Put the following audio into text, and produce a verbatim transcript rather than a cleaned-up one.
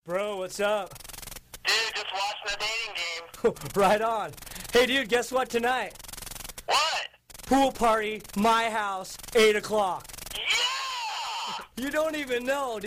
Bro, what's up? Dude, just watching the dating game. Right on. Hey, dude, guess what tonight? What? Pool party, my house, eight o'clock. Yeah! You don't even know, dude.